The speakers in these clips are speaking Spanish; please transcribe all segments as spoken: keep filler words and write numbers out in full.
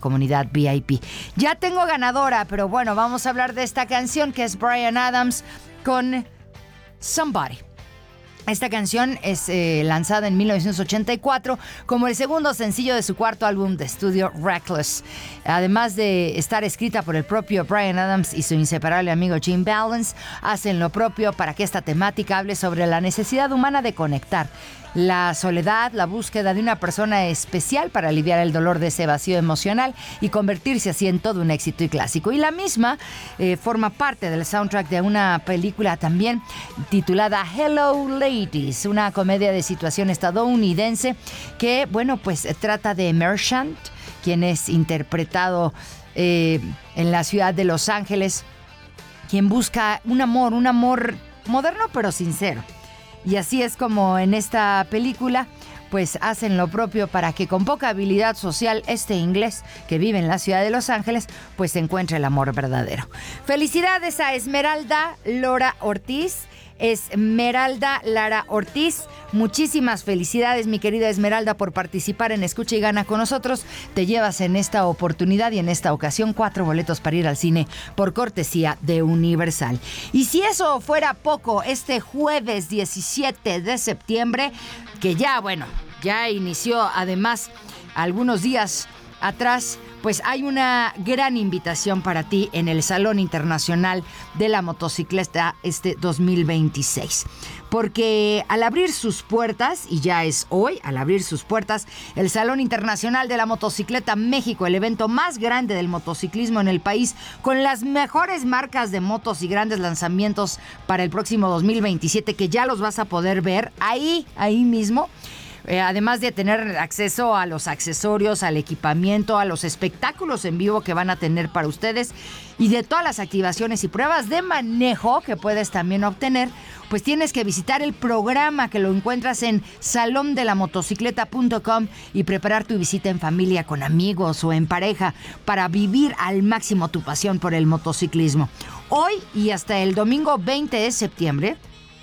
comunidad V I P. Ya tengo ganadora, pero bueno, vamos a hablar de esta canción que es Bryan Adams con Somebody. Esta canción es eh, lanzada en mil novecientos ochenta y cuatro como el segundo sencillo de su cuarto álbum de estudio, Reckless. Además de estar escrita por el propio Bryan Adams y su inseparable amigo Jim Balance, hacen lo propio para que esta temática hable sobre la necesidad humana de conectar, la soledad, la búsqueda de una persona especial para aliviar el dolor de ese vacío emocional y convertirse así en todo un éxito y clásico. Y la misma eh, forma parte del soundtrack de una película también titulada Hello Ladies, una comedia de situación estadounidense que, bueno, pues trata de Merchant, quien es interpretado eh, en la ciudad de Los Ángeles, quien busca un amor, un amor moderno pero sincero. Y así es como en esta película pues hacen lo propio para que con poca habilidad social este inglés que vive en la ciudad de Los Ángeles pues encuentre el amor verdadero. Felicidades a Esmeralda Lara Ortiz. Esmeralda Lara Ortiz, muchísimas felicidades, mi querida Esmeralda, por participar en Escucha y Gana con nosotros. Te llevas en esta oportunidad y en esta ocasión cuatro boletos para ir al cine por cortesía de Universal. Y si eso fuera poco, este jueves diecisiete de septiembre, que ya, bueno, ya inició además algunos días atrás, pues hay una gran invitación para ti en el Salón Internacional de la Motocicleta este dos mil veintiséis. Porque al abrir sus puertas, y ya es hoy, al abrir sus puertas, el Salón Internacional de la Motocicleta México, el evento más grande del motociclismo en el país, con las mejores marcas de motos y grandes lanzamientos para el próximo dos mil veintisiete, que ya los vas a poder ver ahí, ahí mismo. Eh, además de tener acceso a los accesorios, al equipamiento, a los espectáculos en vivo que van a tener para ustedes y de todas las activaciones y pruebas de manejo que puedes también obtener, pues tienes que visitar el programa que lo encuentras en salón de la motocicleta punto com y preparar tu visita en familia, con amigos o en pareja para vivir al máximo tu pasión por el motociclismo. Hoy y hasta el domingo veinte de septiembre,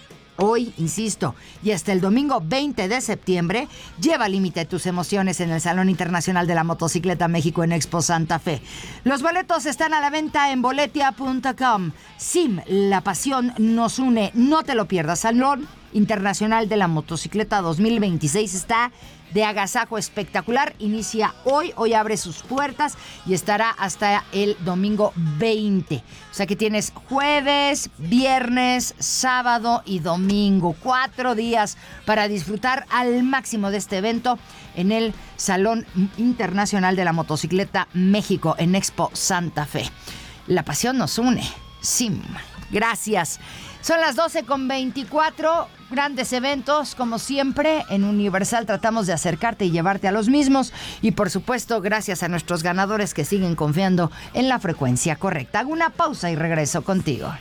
Hoy, insisto, y hasta el domingo veinte de septiembre, lleva al límite tus emociones en el Salón Internacional de la Motocicleta México en Expo Santa Fe. Los boletos están a la venta en boletia punto com. S I M, la pasión nos une. No te lo pierdas. Salón Internacional de la Motocicleta dos mil veintiséis está de agasajo espectacular. Inicia hoy, hoy abre sus puertas y estará hasta el domingo veinte. O sea que tienes jueves, viernes, sábado y domingo. Cuatro días para disfrutar al máximo de este evento en el Salón Internacional de la Motocicleta México en Expo Santa Fe. La pasión nos une. S I M. Gracias. Son las doce con veinticuatro. Grandes eventos, como siempre, en Universal tratamos de acercarte y llevarte a los mismos. Y por supuesto, gracias a nuestros ganadores que siguen confiando en la frecuencia correcta. Hago una pausa y regreso contigo.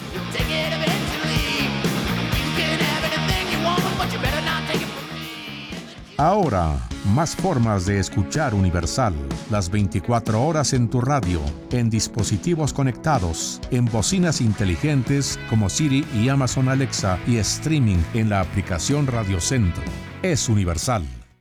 Ahora, más formas de escuchar Universal. Las veinticuatro horas en tu radio, en dispositivos conectados, en bocinas inteligentes como Siri y Amazon Alexa y streaming en la aplicación Radio Centro. Es Universal.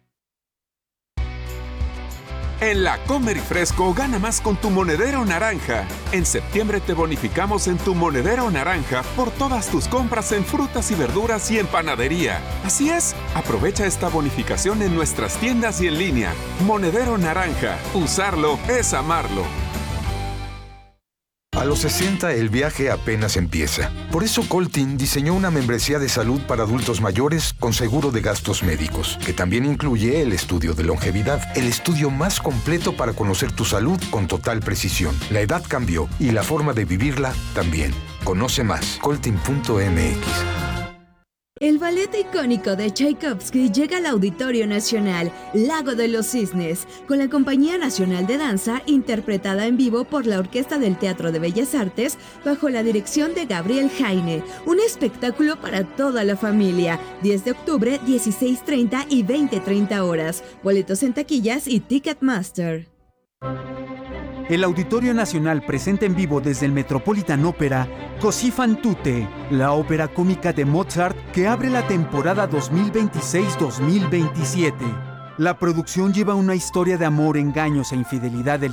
En la Comer y Fresco gana más con tu monedero naranja. En septiembre te bonificamos en tu monedero naranja por todas tus compras en frutas y verduras y en panadería. Así es, aprovecha esta bonificación en nuestras tiendas y en línea. Monedero naranja, usarlo es amarlo. A los sesenta el viaje apenas empieza. Por eso Coltin diseñó una membresía de salud para adultos mayores con seguro de gastos médicos, que también incluye el estudio de longevidad, el estudio más completo para conocer tu salud con total precisión. La edad cambió y la forma de vivirla también. Conoce más, coltin punto m x. El ballet icónico de Tchaikovsky llega al Auditorio Nacional, Lago de los Cisnes, con la Compañía Nacional de Danza, interpretada en vivo por la Orquesta del Teatro de Bellas Artes, bajo la dirección de Gabriel Jaine. Un espectáculo para toda la familia. diez de octubre, dieciséis treinta y veinte treinta horas. Boletos en taquillas y Ticketmaster. El Auditorio Nacional presenta en vivo desde el Metropolitan Opera Così fan tutte, la ópera cómica de Mozart que abre la temporada dos mil veintiséis dos mil veintisiete. La producción lleva una historia de amor, engaños e infidelidad del